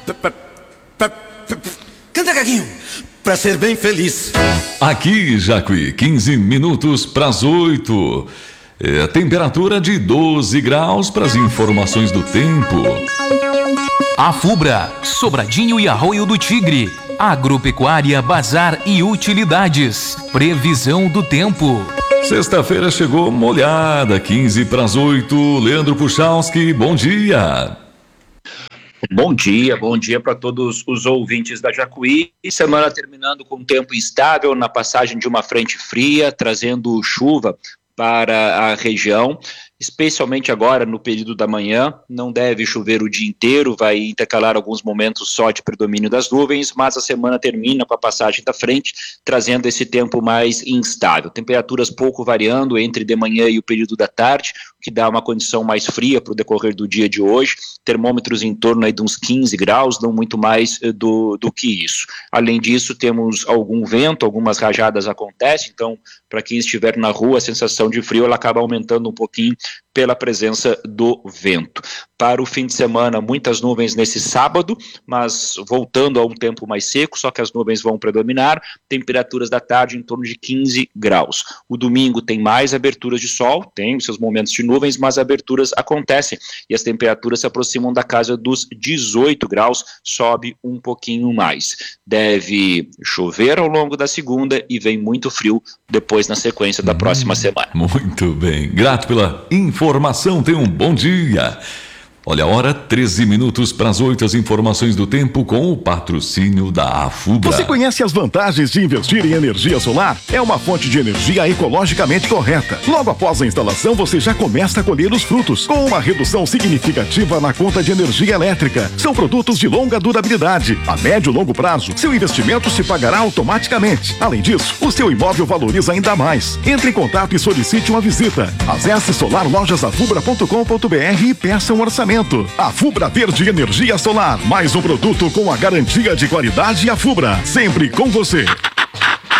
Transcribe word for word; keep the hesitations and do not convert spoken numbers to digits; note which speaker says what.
Speaker 1: Canta, Gaguinho, pra ser bem feliz.
Speaker 2: Aqui, Jacuí, quinze minutos para as oito. É, temperatura de doze graus para as informações do tempo.
Speaker 3: Afubra, Sobradinho e Arroio do Tigre. Agropecuária, Bazar e Utilidades. Previsão do tempo.
Speaker 2: Sexta-feira chegou molhada, quinze para as oito. Leandro Puchalski, bom dia.
Speaker 4: Bom dia, bom dia para todos os ouvintes da Jacuí. Semana terminando com tempo instável na passagem de uma frente fria, trazendo chuva para a região, especialmente agora no período da manhã. Não deve chover o dia inteiro, vai intercalar alguns momentos só de predomínio das nuvens, mas a semana termina com a passagem da frente, trazendo esse tempo mais instável. Temperaturas pouco variando entre de manhã e o período da tarde, o que dá uma condição mais fria para o decorrer do dia de hoje. Termômetros em torno aí de uns quinze graus, não muito mais do, do que isso. Além disso, temos algum vento, algumas rajadas acontecem, então, para quem estiver na rua, a sensação de frio ela acaba aumentando um pouquinho pela presença do vento. Para o fim de semana, muitas nuvens nesse sábado, mas voltando a um tempo mais seco, só que as nuvens vão predominar, temperaturas da tarde em torno de quinze graus. O domingo tem mais aberturas de sol, tem os seus momentos de nuvens, mas aberturas acontecem e as temperaturas se aproximam da casa dos dezoito graus, sobe um pouquinho mais. Deve chover ao longo da segunda e vem muito frio depois na sequência da hum, próxima semana.
Speaker 2: Muito bem, grato pela informação, tenha um bom dia. Olha a hora, treze minutos para as oito, as informações do tempo com o patrocínio da Afubra.
Speaker 5: Você conhece as vantagens de investir em energia solar? É uma fonte de energia ecologicamente correta. Logo após a instalação, você já começa a colher os frutos, com uma redução significativa na conta de energia elétrica. São produtos de longa durabilidade. A médio e longo prazo, seu investimento se pagará automaticamente. Além disso, o seu imóvel valoriza ainda mais. Entre em contato e solicite uma visita. Acesse solar lojas afubra ponto com ponto br e peça um orçamento. Afubra Verde Energia Solar, mais um produto com a garantia de qualidade Afubra, sempre com você.